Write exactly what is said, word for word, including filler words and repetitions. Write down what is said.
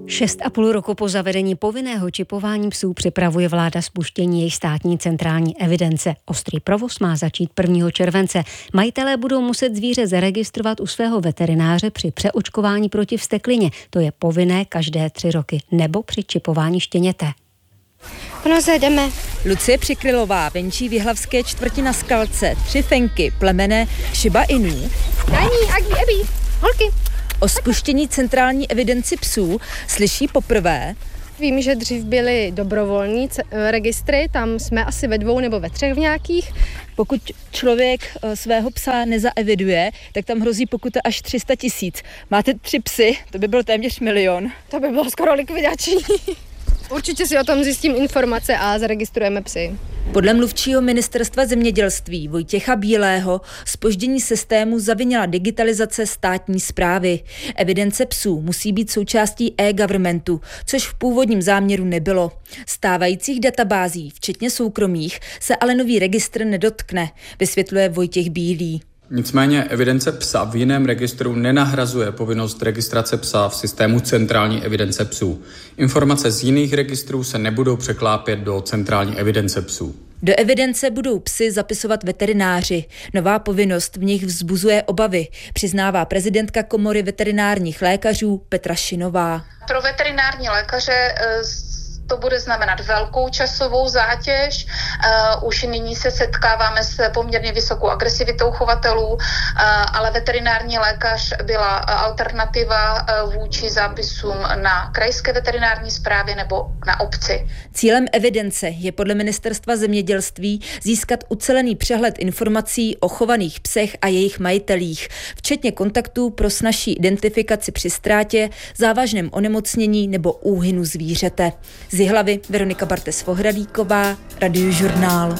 Šest a půl roku po zavedení povinného čipování psů připravuje vláda spuštění její státní centrální evidence. Ostrý provoz má začít prvního července. Majitelé budou muset zvíře zaregistrovat u svého veterináře při přeočkování proti vzteklině. To je povinné každé tři roky. Nebo při čipování štěněte. Ano, jdeme. Lucie Přikrylová venčí v jihlavské čtvrti Na Skalce tři fenky plemené Shiba Inu. Dání, Agi, Ebi, holky. O spuštění centrální evidenci psů slyší poprvé. Vím, že dřív byly dobrovolní registry, tam jsme asi ve dvou nebo ve třech v nějakých. Pokud člověk svého psa nezaeviduje, tak tam hrozí pokuta až tři sta tisíc. Máte tři psy, to by byl téměř milion. To by bylo skoro likvidační. Určitě si o tom zjistím informace a zaregistrujeme psy. Podle mluvčího ministerstva zemědělství Vojtěcha Bílého zpoždění systému zavinila digitalizace státní správy. Evidence psů musí být součástí e-governmentu, což v původním záměru nebylo. Stávajících databází, včetně soukromých, se ale nový registr nedotkne, vysvětluje Vojtěch Bílý. Nicméně evidence psa v jiném registru nenahrazuje povinnost registrace psa v systému centrální evidence psů. Informace z jiných registrů se nebudou překlápět do centrální evidence psů. Do evidence budou psy zapisovat veterináři. Nová povinnost v nich vzbuzuje obavy, přiznává prezidentka Komory veterinárních lékařů Petra Šinová. Pro veterinární lékaře to bude znamenat velkou časovou zátěž. Uh, už nyní se setkáváme s poměrně vysokou agresivitou chovatelů, uh, ale veterinární lékař byla alternativa uh, vůči zápisům na krajské veterinární správě nebo na obci. Cílem evidence je podle ministerstva zemědělství získat ucelený přehled informací o chovaných psech a jejich majitelích, včetně kontaktů pro snazší identifikaci při ztrátě, závažném onemocnění nebo úhynu zvířete. Z Jihlavy Veronika Bartes-Vohradíková, Radiožurnál.